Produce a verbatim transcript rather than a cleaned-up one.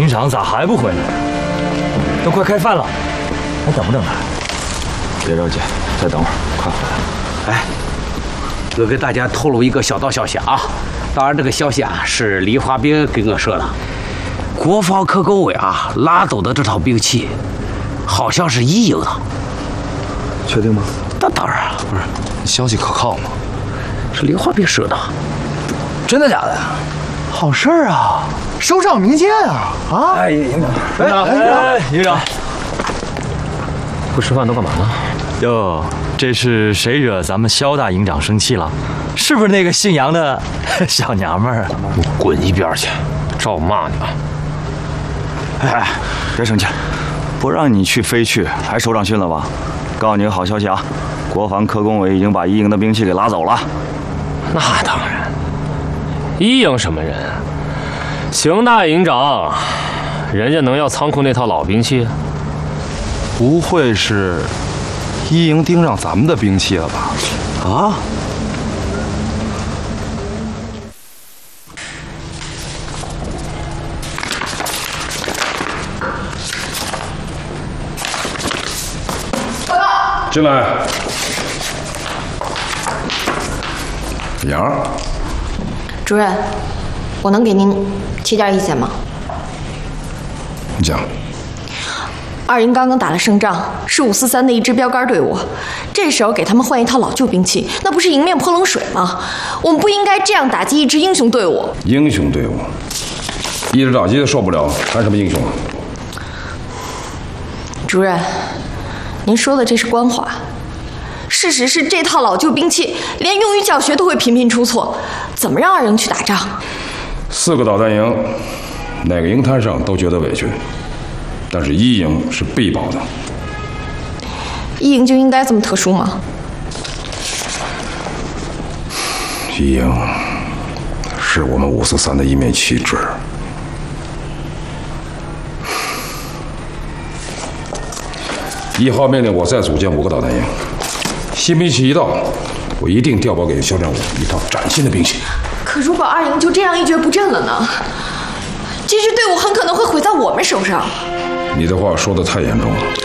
长咋还不回来？都快开饭了，还等不等啊？ 别着急，再等会儿，快回来。 哎，我给大家透露一个小道消息啊，当然这个消息啊是李化兵给我说的。国防科工委啊拉走的这套兵器，好像是一营的。 确定吗？ 那当然了， 不是，消息可靠吗？ 是李化兵说的。 真的假的？好事儿啊，收上明剑啊！啊！ 哎，营长，营长，哎，营长， 不吃饭都干嘛呢？ 哟，这是谁惹咱们肖大营长生气了？是不是那个姓杨的小娘们儿啊？ 你滚一边去！照骂你啊！ 哎哎，别生气，不让你去非去，还手掌训了吧？告诉你个好消息啊，国防科工委已经把一营的兵器给拉走了。 那当然，一营什么人？邢大营长，人家能要仓库那套老兵器？ 不会是一营盯上咱们的兵器了吧？ 啊？ 进来。杨， 主任，我能给您提点意见吗？ 你讲。 二营刚刚打了胜仗，是五四三的一支标杆队伍。这时候给他们换一套老旧兵器，那不是迎面泼冷水吗？我们不应该这样打击一支英雄队伍。 英雄队伍，一直打击的受不了，谈什么英雄啊？ 主任，您说的这是官话。事实是，这套老旧兵器连用于教学都会频频出错，怎么让二营去打仗？ 四个导弹营，哪个营摊上都觉得委屈，但是一营是必保的。 一营就应该这么特殊吗？ 一营是我们五四三的一面旗帜。一号命令我再组建五个导弹营，新兵器一到，我一定调拨给肖战武一套崭新的兵器。 可如果二营就这样一蹶不振了呢？这支队伍很可能会毁在我们手上。 你的话说得太严重了。